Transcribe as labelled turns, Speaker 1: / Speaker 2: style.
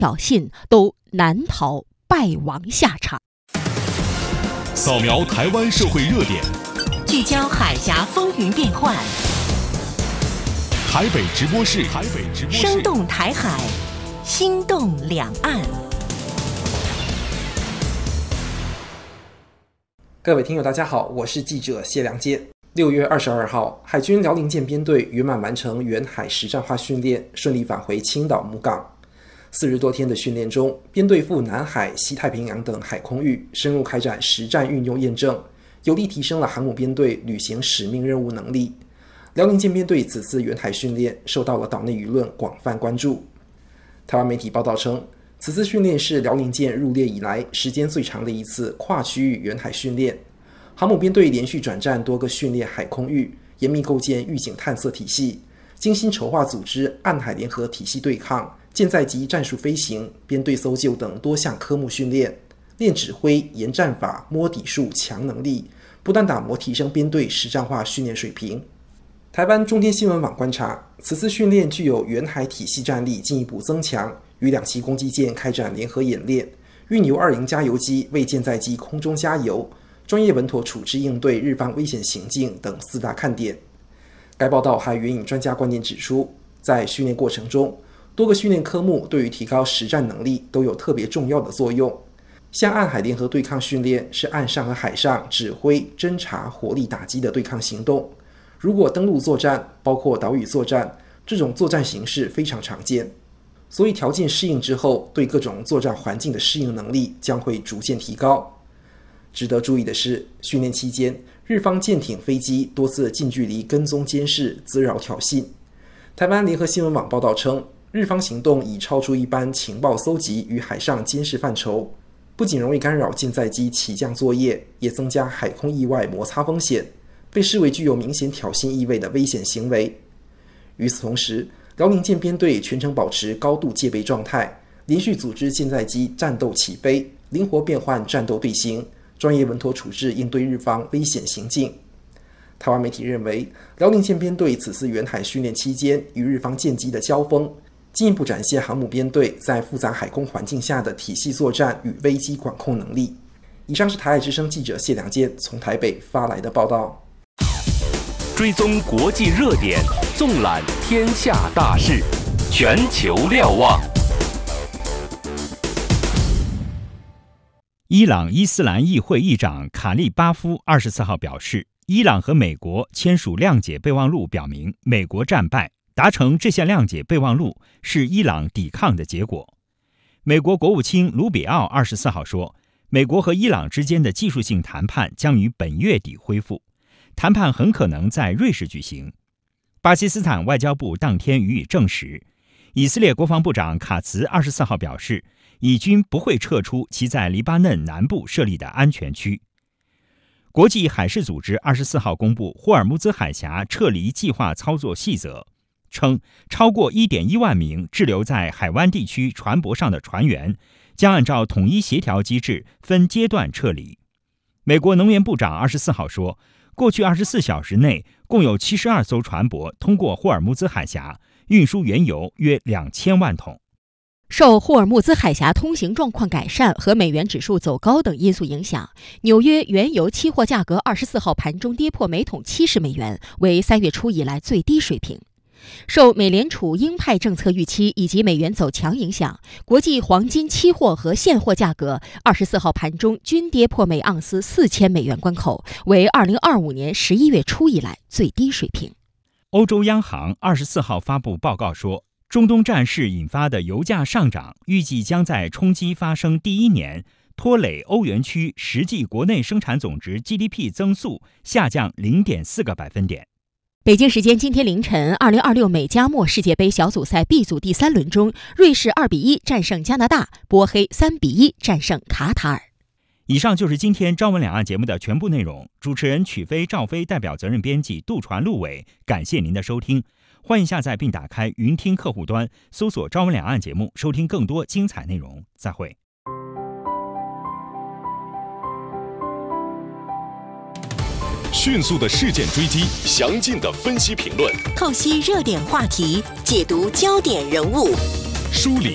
Speaker 1: 挑衅，都难逃败亡下场。
Speaker 2: 扫描台湾社会热点，
Speaker 3: 聚焦海峡风云变幻，
Speaker 2: 台北直播室，
Speaker 3: 生动台海，心动两岸。
Speaker 4: 各位听友大家好，我是记者谢良介。6月22号，海军辽宁舰编队圆满完成远海实战化训练，顺利返回青岛母港。40多天的训练中，编队赴南海、西太平洋等海空域深入开展实战运用验证，有力提升了航母编队履行使命任务能力。辽宁舰编队此次远海训练受到了岛内舆论广泛关注。台湾媒体报道称，此次训练是辽宁舰入列以来时间最长的一次跨区域远海训练。航母编队连续转战多个训练海空域，严密构建预警探测体系，精心筹划组织岸海联合体系对抗、舰载机战术飞行、编队搜救等多项科目训练，练指挥、研战法、摸底术、强能力，不断打磨提升编队实战化训练水平。台湾中天新闻网观察，此次训练具有远海体系战力进一步增强，与2栖攻击舰开展联合演练，运油2型加油机为舰载机空中加油，专业稳妥处置应对日方危险行径等4大看点。该报道还援引专家观点指出，在训练过程中，多个训练科目对于提高实战能力都有特别重要的作用。像岸海联合对抗训练是岸上和海上指挥、侦察、火力打击的对抗行动。如果登陆作战，包括岛屿作战，这种作战形式非常常见，所以条件适应之后，对各种作战环境的适应能力将会逐渐提高。值得注意的是，训练期间，日方舰艇、飞机多次近距离跟踪监视、滋扰挑衅。台湾联合新闻网报道称，日方行动已超出一般情报搜集与海上监视范畴，不仅容易干扰舰载机起降作业，也增加海空意外摩擦风险，被视为具有明显挑衅意味的危险行为。与此同时，辽宁舰编队全程保持高度戒备状态，连续组织舰载机战斗起飞，灵活变换战斗队形，专业稳妥处置应对日方危险行径。台湾媒体认为，辽宁舰编队此次远海训练期间与日方舰机的交锋，进一步展现航母编队在复杂海空环境下的体系作战与危机管控能力。以上是台爱之声记者谢良介从台北发来的报道。
Speaker 2: 追踪国际热点，纵览天下大事，全球瞭望。
Speaker 5: 伊朗伊斯兰议会议长卡利巴夫24号表示，伊朗和美国签署谅解备忘录，表明美国战败，达成这项谅解备忘录是伊朗抵抗的结果。美国国务卿卢比奥24号说，美国和伊朗之间的技术性谈判将于本月底恢复，谈判很可能在瑞士举行。巴基斯坦外交部当天予以证实。以色列国防部长卡茨24号表示，以军不会撤出其在黎巴嫩南部设立的安全区。国际海事组织24号公布霍尔木兹海峡撤离计划操作细则，称超过 1.1 万名滞留在海湾地区船舶上的船员将按照统一协调机制分阶段撤离。美国能源部长24号说，过去24小时内共有72艘船舶通过霍尔木兹海峡，运输原油约2000万桶。
Speaker 1: 受霍尔木兹海峡通行状况改善和美元指数走高等因素影响，纽约原油期货价格24号盘中跌破每桶70美元，为3月初以来最低水平。受美联储鹰派政策预期以及美元走强影响，国际黄金期货和现货价格24号盘中均跌破每盎司4000美元关口，为2025年11月初以来最低水平。
Speaker 5: 欧洲央行24号发布报告说，中东战事引发的油价上涨预计将在冲击发生第一年拖累欧元区实际国内生产总值 GDP 增速下降 0.4 个百分点。
Speaker 1: 北京时间今天凌晨，2026美加墨世界杯小组赛 B 组第3轮中，瑞士2-1战胜加拿大，波黑3-1战胜卡塔尔。
Speaker 5: 以上就是今天朝闻两岸节目的全部内容。主持人曲飞、赵飞代表责任编辑杜传、陆伟，感谢您的收听。欢迎下载并打开云听客户端，搜索朝闻两岸节目，收听更多精彩内容。再会。
Speaker 2: 迅速的事件追击，详尽的分析评论，
Speaker 3: 透析热点话题，解读焦点人物，
Speaker 2: 梳理